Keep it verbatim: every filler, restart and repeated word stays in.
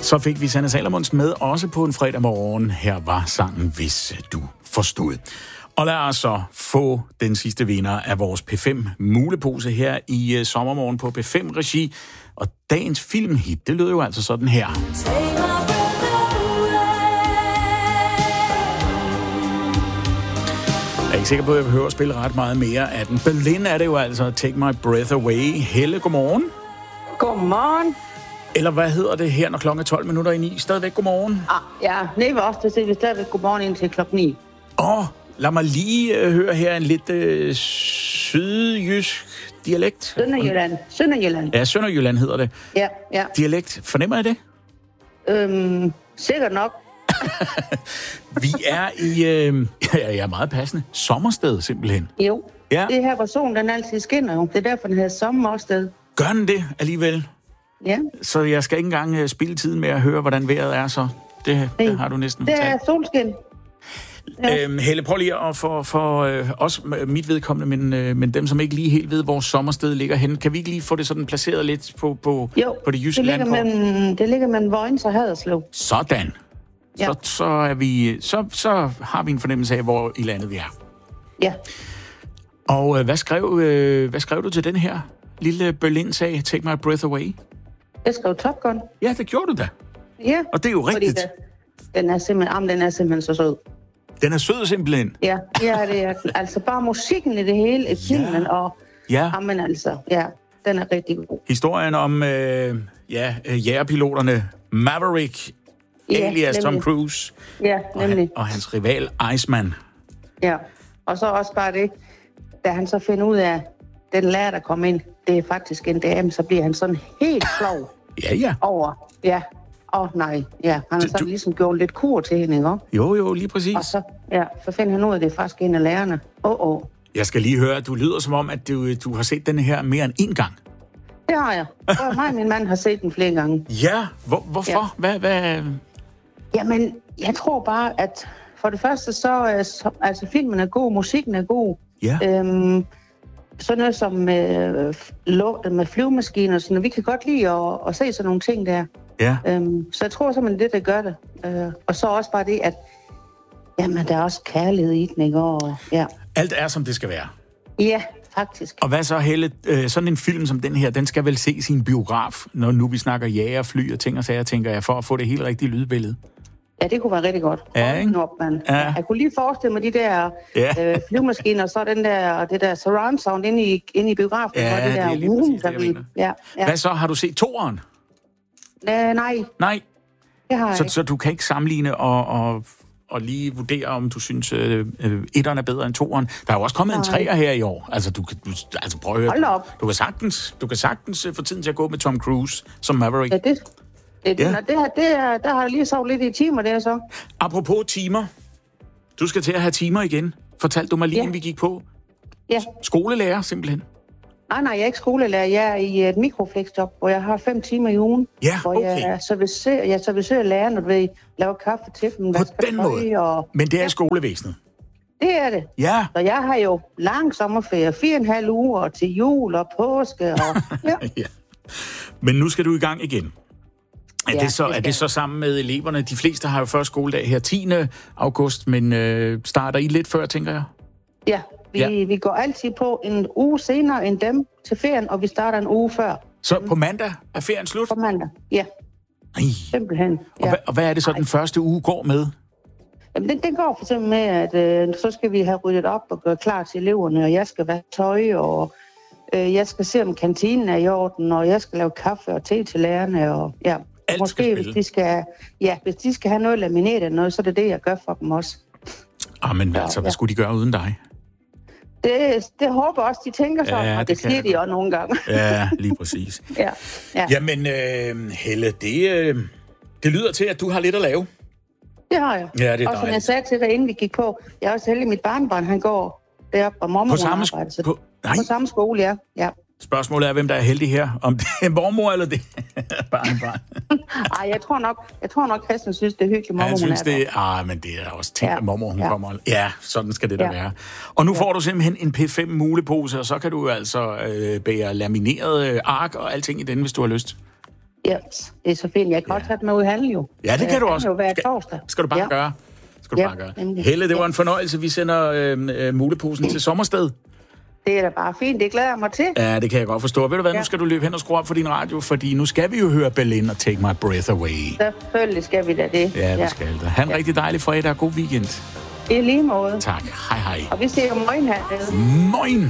Så fik vi Sanne Salomonsen med, også på en fredag morgen. Her var sangen, hvis du forstod. Og lad os så få den sidste vinder af vores P fem mulepose her i uh, sommermorgen på P fem-regi. Og dagens filmhit, det lød jo altså sådan her. Jeg er ikke sikker på, at jeg behøver at spille ret meget mere af den. Berlin er det jo altså, Take My Breath Away. Helle, godmorgen. Godmorgen. Eller hvad hedder det her, når klokken er tolv minutter i ni? Stadigvæk godmorgen? Ah, ja, nej, var også det, så vi stadigvæk godmorgen indtil klokken ni. Åh, oh, lad mig lige øh, høre her en lidt øh, sydjysk dialekt. Sønderjylland. Sønderjylland. Ja, Sønderjylland hedder det. Ja, ja. Dialekt, fornemmer jeg det? Øhm, sikkert nok. Vi er i, øh, ja, ja, meget passende, sommersted simpelthen. Jo, ja. Det her, hvor solen den altid skinner jo. Det er derfor, den hedder sommersted. Gør den det alligevel? Ja. Så jeg skal ikke engang uh, spilde tiden med at høre, hvordan vejret er så. Det, det har du næsten det fortalt. Det er solskin. Ja. Øhm, Helle, prøv lige at for, for øh, også mit vedkommende, men, øh, men dem, som ikke lige helt ved, hvor sommersted ligger henne. Kan vi ikke lige få det sådan placeret lidt på, på, jo, på det jyske landkort? Jo, det ligger mellem Vojens og Haderslev. Sådan. Ja. Så, så, er vi, så, så har vi en fornemmelse af, hvor i landet vi er. Ja. Og øh, hvad, skrev, øh, hvad skrev du til den her lille Berlin-sag, Take My Breath Away? Jeg skrev Top Gun. Ja, det gjorde du da. Ja. Og det er jo rigtigt. Det, den, er simpelthen, am, den er simpelthen så sød. Den er sød simpelthen? Ja, ja det er altså bare musikken i det hele, i filmen, ja. og ja. Jamen altså, ja, den er rigtig god. Historien om øh, ja, jægerpiloterne Maverick, ja, alias nemlig. Tom Cruise, ja, nemlig. Og, han, og hans rival Iceman. Ja, og så også bare det, da han så finder ud af, den lærer, der kommer ind, det er faktisk en dame, så bliver han sådan helt flov. Ja, ja. Over, ja. Åh, oh, nej, ja. Han har så du... ligesom gjort lidt kur til hende, ikke? Jo, jo, lige præcis. Og så, ja, så finder han ud af, at det er faktisk en af lærerne. Åh, oh, åh. Oh. Jeg skal lige høre, at du lyder som om, at du, du har set den her mere end én gang. Det har jeg. Og mig og min mand har set den flere gange. Ja, Hvor, hvorfor? Ja. Hvad, hvad? Jamen, jeg tror bare, at for det første, så, så altså, filmen er god, musikken er god. Ja. Øhm, sådan noget som øh, lugten med flyvemaskiner, sådan, og vi kan godt lide at, at se sådan nogle ting der. Ja. Øhm, så jeg tror simpelthen, det der gør det. Øh, og så også bare det, at jamen, der er også kærlighed i den, ikke? Og, ja. Alt er, som det skal være. Ja, faktisk. Og hvad så, Helle? Sådan en film som den her, den skal vel se sin biograf, når nu vi snakker jager, fly og ting og sager, tænker jeg, for at få det helt rigtige lydbillede. Ja, det kunne være rigtig godt. Ja, ikke? Op, man. Ja. Jeg kunne lige forestille mig de der ja. øh, flyvemaskiner, og så den der, det der surround sound inde i, inde i biografen. Ja, og det, der det er lige præcis det, jeg mener. Ja, ja. Hvad så? Har du set toeren? Øh, nej. Nej? Det har jeg så, ikke. så du kan ikke sammenligne og, og, og lige vurdere, om du synes, øh, øh, etteren er bedre end toeren? Der er jo også kommet nej. en treer her i år. Altså, du, du, altså prøv at høre. Hold op. Du kan sagtens, du kan sagtens få tiden til at gå med Tom Cruise som Maverick. Ja, det... Det, ja. det, her, det er, der har jeg lige sovet lidt i timer, der så. Apropos timer. Du skal til at have timer igen. Fortalte du mig lige, ja. inden vi gik på? Ja. Skolelærer, simpelthen? Nej, nej, jeg er ikke skolelærer. Jeg er i et mikroflexjob, hvor jeg har fem timer i ugen. Ja, hvor okay. jeg servicerer, jeg servicerer lærerne, og ved, laver kaffe til dem. På den måde? Og... Men det er ja. skolevæsenet? Det er det. Ja. Så jeg har jo lang sommerferie, fire og en halv uger til jul og påske. Og, ja. ja. Men nu skal du i gang igen. Er, ja, det så, det er det så sammen med eleverne? De fleste har jo først skoledag her tiende august, men øh, starter I lidt før, tænker jeg? Ja, vi, ja. vi går altid på en uge senere end dem til ferien, og vi starter en uge før. Så på mandag er ferien slut? På mandag, ja. Ej. Simpelthen. Ja. Og, hvad, og hvad er det så, Ej. den første uge går med? Jamen, den, den går for eksempel med, at øh, så skal vi have ryddet op og gøre klar til eleverne, og jeg skal vaske tøj, og øh, jeg skal se, om kantinen er i orden, og jeg skal lave kaffe og te til lærerne, og ja... Alt måske, hvis de skal, ja, hvis de skal have noget lamineret eller noget, så er det det, jeg gør for dem også. Ah, men altså, ja, hvad skulle de gøre uden dig? Det, det håber også, de tænker sådan, ja, og det, det siger de også nogle gange. Ja, lige præcis. ja, ja. Jamen, øh, Helle, det, øh, det lyder til, at du har lidt at lave. Det har jeg. Ja, det er og som jeg sagde til dig, inden vi gik på, jeg er også heldig, mit barnebarn, han går deroppe, og mormor på samme, arbejder. På, på samme skole, ja. ja. Spørgsmålet er, hvem der er heldig her. Om det er mormor eller det barnebarn. Ej, jeg tror nok, jeg tror nok, Christian synes, det er hyggeligt, mormor, han hun synes, er det er, ah, men det er også tænkt, ja. at mormor, hun ja. kommer. Ja, sådan skal det da ja. være. Og nu ja. får du simpelthen en P fem mulepose, og så kan du altså øh, bære lamineret ark og alting i den, hvis du har lyst. Ja, det er så fint. Jeg kan ja. godt tage det med ud i handel, jo. Ja, det kan du det også. Kan jo være skal, torsdag. Skal du bare ja. gøre. Skal du ja, bare gøre. Nemlig. Helle, det var ja. en fornøjelse. Vi sender øh, øh, muleposen til Sommersted. Det er da bare fint. Det glæder jeg mig til. Ja, det kan jeg godt forstå. Ved du hvad, ja. nu skal du løbe hen og skrue op for din radio, fordi nu skal vi jo høre Berlin og Take My Breath Away. Selvfølgelig skal vi da det. Ja, vi ja. skal det. Ha' en ja. rigtig dejlig fredag og god weekend. I lige måde. Tak. Hej hej. Og vi ser jo morgen her. Morgen.